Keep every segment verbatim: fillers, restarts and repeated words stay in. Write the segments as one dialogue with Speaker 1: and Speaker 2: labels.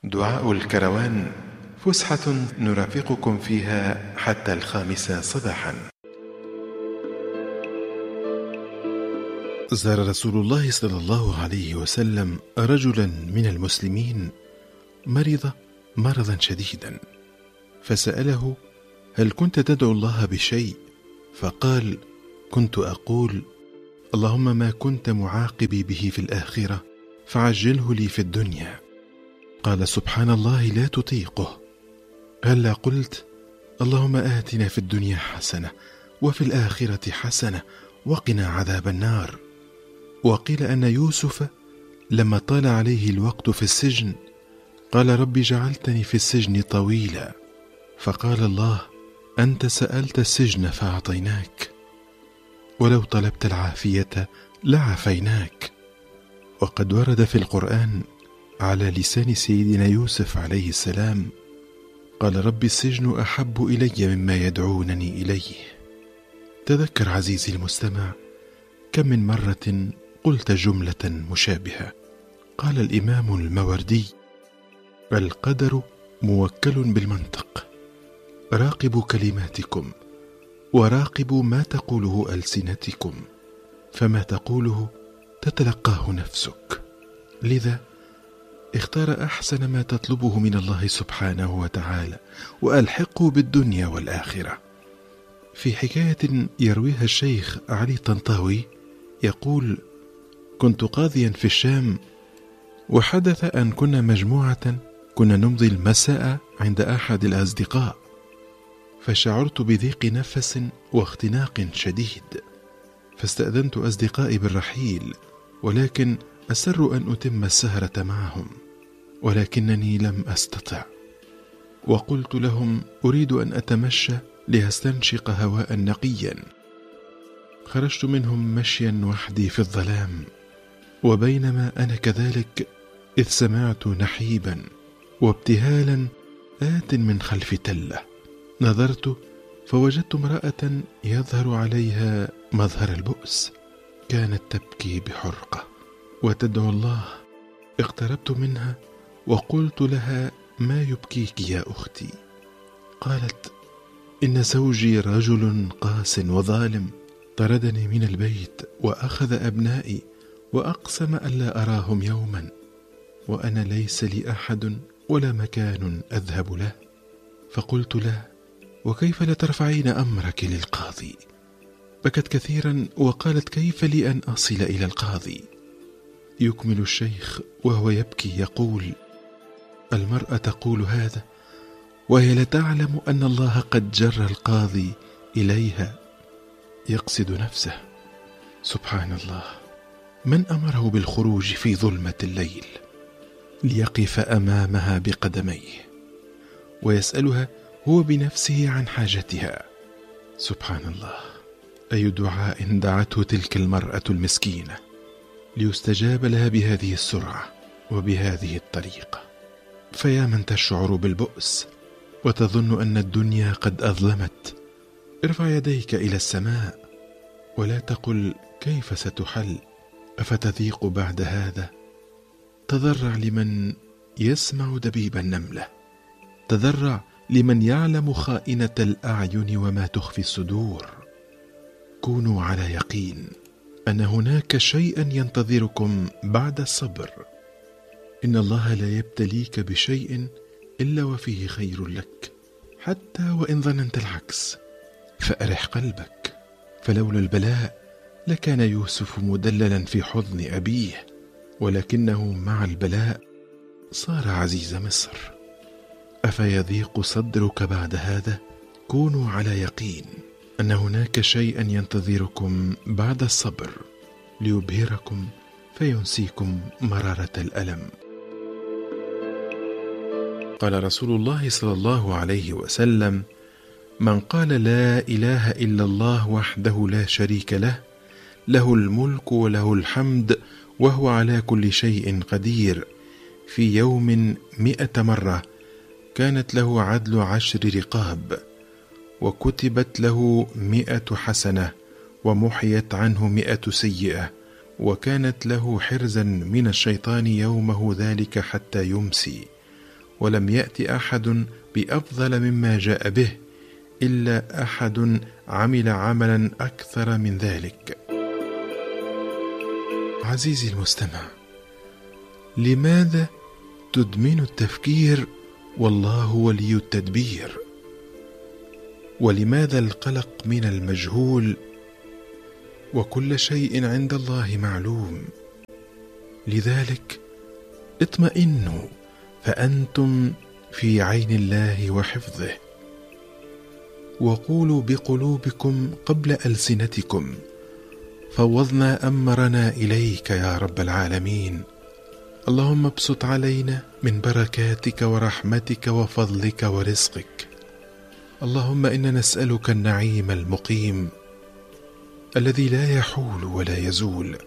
Speaker 1: دعاء الكروان، فسحة نرافقكم فيها حتى الخامسة صباحا.
Speaker 2: زار رسول الله صلى الله عليه وسلم رجلا من المسلمين مرض مرضا شديدا، فسأله: هل كنت تدعو الله بشيء؟ فقال: كنت أقول: اللهم ما كنت معاقبي به في الآخرة فعجله لي في الدنيا. قال: سبحان الله، لا تطيقه. هلا قلت: اللهم آتنا في الدنيا حسنة وفي الآخرة حسنة وقنا عذاب النار. وقيل أن يوسف لما طال عليه الوقت في السجن قال: رب جعلتني في السجن طويلا، فقال الله: أنت سألت السجن فأعطيناك، ولو طلبت العافية لعافيناك. وقد ورد في القرآن على لسان سيدنا يوسف عليه السلام: قال: رب السجن أحب إلي مما يدعونني إليه. تذكر عزيزي المستمع كم من مرة قلت جملة مشابهة. قال الإمام الماوردي: القدر موكل بالمنطق، راقبوا كلماتكم وراقبوا ما تقوله ألسنتكم، فما تقوله تتلقاه نفسك. لذا اختار أحسن ما تطلبه من الله سبحانه وتعالى وألحقه بالدنيا والآخرة. في حكاية يرويها الشيخ علي الطنطاوي يقول: كنت قاضيا في الشام، وحدث أن كنا مجموعة كنا نمضي المساء عند أحد الأصدقاء، فشعرت بضيق نفس واختناق شديد، فاستأذنت أصدقائي بالرحيل، ولكن أسروا أن أتم السهرة معهم، ولكنني لم أستطع، وقلت لهم: أريد أن أتمشى لأستنشق هواء نقيا. خرجت منهم مشيا وحدي في الظلام، وبينما أنا كذلك إذ سمعت نحيبا وابتهالا آت من خلف تلة. نظرت فوجدت امرأة يظهر عليها مظهر البؤس، كانت تبكي بحرقة وتدعو الله. اقتربت منها وقلت لها: ما يبكيك يا أختي؟ قالت: إن زوجي رجل قاس وظالم، طردني من البيت وأخذ أبنائي وأقسم ألا أراهم يوما، وأنا ليس لي أحد ولا مكان أذهب له. فقلت له: وكيف لا ترفعين أمرك للقاضي؟ بكت كثيرا وقالت: كيف لي أن أصل إلى القاضي؟ يكمل الشيخ وهو يبكي يقول: المرأة تقول هذا وهي لا تعلم أن الله قد جر القاضي إليها، يقصد نفسه. سبحان الله، من أمره بالخروج في ظلمة الليل ليقف أمامها بقدميه ويسألها هو بنفسه عن حاجتها؟ سبحان الله، أي دعاء دعته تلك المرأة المسكينة ليستجاب لها بهذه السرعة وبهذه الطريقة. فيا من تشعر بالبؤس وتظن أن الدنيا قد أظلمت، ارفع يديك إلى السماء ولا تقل كيف ستحل، أفتذيق بعد هذا؟ تضرع لمن يسمع دبيب النملة، تضرع لمن يعلم خائنة الأعين وما تخفي الصدور. كونوا على يقين أن هناك شيئا ينتظركم بعد الصبر. إن الله لا يبتليك بشيء إلا وفيه خير لك، حتى وإن ظننت العكس، فأرح قلبك، فلولا البلاء لكان يوسف مدللا في حضن أبيه، ولكنه مع البلاء صار عزيز مصر. أفيضيق صدرك بعد هذا؟ كونوا على يقين أن هناك شيئا ينتظركم بعد الصبر ليبهركم فينسيكم مرارة الألم. قال رسول الله صلى الله عليه وسلم: من قال لا إله إلا الله وحده لا شريك له، له الملك وله الحمد وهو على كل شيء قدير، في يوم مئة مرة، كانت له عدل عشر رقاب، وكتبت له مئة حسنة، ومحيت عنه مئة سيئة، وكانت له حرزا من الشيطان يومه ذلك حتى يمسي، ولم يأت أحد بأفضل مما جاء به إلا أحد عمل عملا أكثر من ذلك. عزيزي المستمع، لماذا تدمن التفكير والله ولي التدبير؟ ولماذا القلق من المجهول وكل شيء عند الله معلوم؟ لذلك اطمئنوا، فأنتم في عين الله وحفظه. وقولوا بقلوبكم قبل ألسنتكم: فوضنا أمرنا إليك يا رب العالمين. اللهم ابسط علينا من بركاتك ورحمتك وفضلك ورزقك. اللهم إنا نسألك النعيم المقيم الذي لا يحول ولا يزول.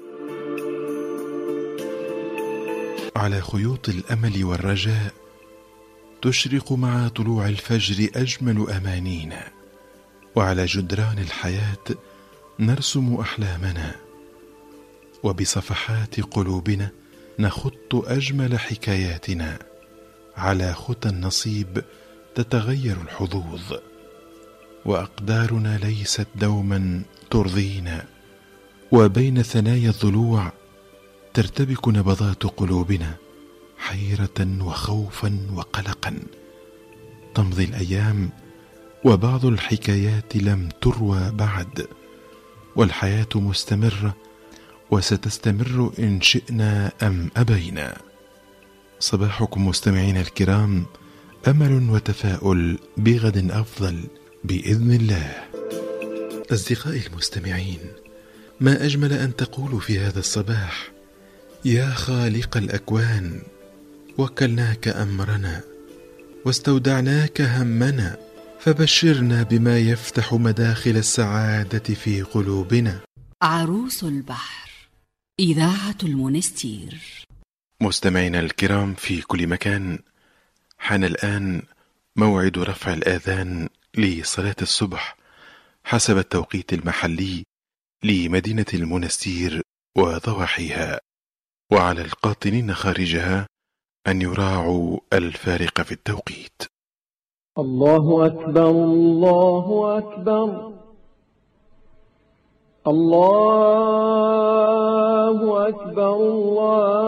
Speaker 2: على خيوط الأمل والرجاء تشرق مع طلوع الفجر أجمل أمانينا، وعلى جدران الحياة نرسم أحلامنا، وبصفحات قلوبنا نخط أجمل حكاياتنا. على خطى النصيب تتغير الحظوظ، وأقدارنا ليست دوما ترضينا، وبين ثنايا الضلوع ترتبك نبضات قلوبنا حيرة وخوفا وقلقا. تمضي الأيام وبعض الحكايات لم تروى بعد، والحياة مستمرة وستستمر إن شئنا أم أبينا. صباحكم مستمعين الكرام أمل وتفاؤل بغد أفضل بإذن الله. أصدقائي المستمعين، ما أجمل أن تقولوا في هذا الصباح: يا خالق الأكوان، وكلناك أمرنا واستودعناك همنا، فبشرنا بما يفتح مداخل السعادة في قلوبنا.
Speaker 3: عروس البحر، إذاعة المنستير.
Speaker 2: مستمعينا الكرام في كل مكان، حان الآن موعد رفع الآذان لصلاة الصبح حسب التوقيت المحلي لمدينة المنستير وضواحيها، وعلى القاطنين خارجها أن يراعوا الفارق في التوقيت.
Speaker 4: الله أكبر، الله أكبر، الله أكبر، الله